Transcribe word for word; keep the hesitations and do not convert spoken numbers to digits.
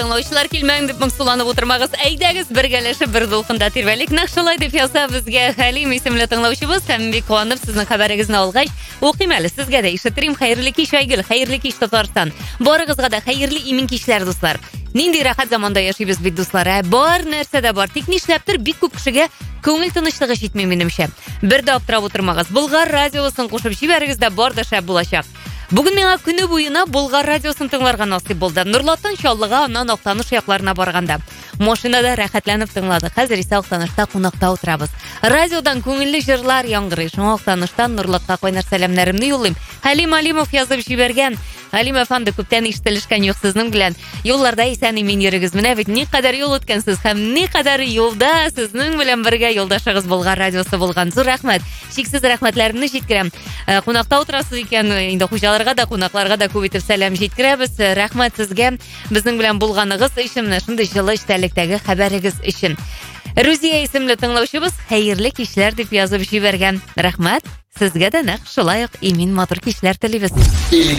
Тыңлаучылар килмәң дип моңсуланып утырмагыз. Әйдәгез бергәләшеп бер дулкында тирбәлик. Нәкъ дип яза безгә Хәлим исемле тыңлаучыбыз. Һәм бик куанып сезнең хәбәрегезне алгач, укыйм әле сезгә дә ишеттерим. Хәерле кич Айгөл, хәерле кич Татарстан. Барыгызга да хәерле имин кичләр дуслар. Нинди рәхәт заманда яшибез бит дуслар. Ә бар нәрсә дә бар. Тик нишләптер бик күп кешегә күңел тынычлыгы җитми минемчә. Бер дә аптырап утырмагыз. Болгар радиосын кушып җибәрегез дә бар да шәп булачак. Бүген миңа көне буена Болгар радиосын тыңларга насыйп булды. Нурлаттан Чаллыга, аннан Актаныш якларына барганда. Машинада рәхәтләнеп тыңладык. Хәзер исә Актанышта кунакта утырабыз. Радиодан күңелле җырлар яңгырый. Шуңа Актаныштан Нурлатка кайнар сәламнәремне юллыйм. Хәлим Алимов язып җибәргән. Хәлим әфәнде, күптән ишетелешкән юк сезнең белән. Юлларда исән имин йөрегез. Менә бит никадәр юл үткәнсез һәм никадәр юлда сезнең белән бергә юлдашыгыз Болгар радиосы булган. Зур рәхмәт. Шиксез рәхмәтләремне җиткерәм. Кунакта утырасыз икән, инде хуҗаларга да, кунакларга да күп итеп сәлам җиткерәбез. Рәхмәт сезгә безнең белән булганыгыз өчен, менә шундый җылы эчтәлектәге хәбәрегез өчен. Рузия исемле тыңлаучыбыз хәерле кичләр дип язып җибәргән. Рәхмәт. Сезгә дә нәкъ шулай ук имин матур кичләр телибез.